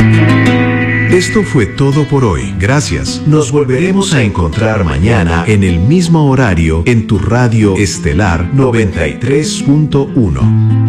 Esto fue todo por hoy. Gracias. Nos volveremos a encontrar mañana en el mismo horario en tu radio estelar 93.1.